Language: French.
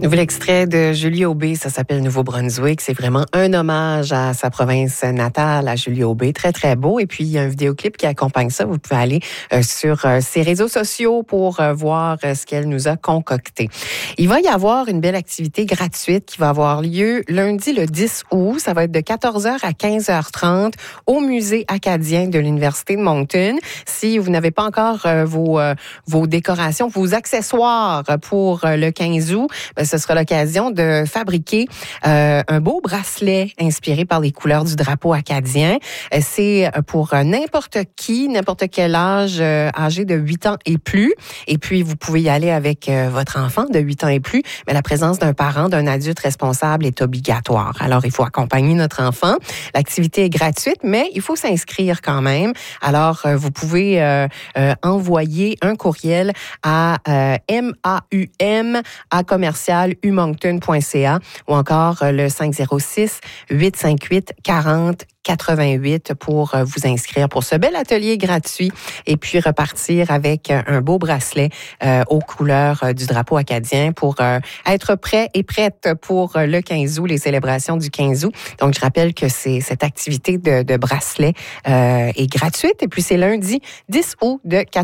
Nouvel extrait de Julie Aubé, ça s'appelle Nouveau-Brunswick. C'est vraiment un hommage à sa province natale, à Julie Aubé. Très, très beau. Et puis, il y a un vidéoclip qui accompagne ça. Vous pouvez aller sur ses réseaux sociaux pour voir ce qu'elle nous a concocté. Il va y avoir une belle activité gratuite qui va avoir lieu lundi le 10 août. Ça va être de 14h à 15h30 au Musée acadien de l'Université de Moncton. Si vous n'avez pas encore vos décorations, vos accessoires pour le 15 août, ce sera l'occasion de fabriquer un beau bracelet inspiré par les couleurs du drapeau acadien. C'est pour n'importe qui, n'importe quel âge, âgé de 8 ans et plus. Et puis, vous pouvez y aller avec votre enfant de 8 ans et plus, mais la présence d'un parent, d'un adulte responsable est obligatoire. Alors, il faut accompagner notre enfant. L'activité est gratuite, mais il faut s'inscrire quand même. Alors, vous pouvez envoyer un courriel à maum@commercialumoncton.ca ou encore le 506-858-40-88 pour vous inscrire pour ce bel atelier gratuit et puis repartir avec un beau bracelet aux couleurs du drapeau acadien pour être prêt et prête pour le 15 août, les célébrations du 15 août. Donc, je rappelle que cette activité de bracelet est gratuite et puis c'est lundi 10 août de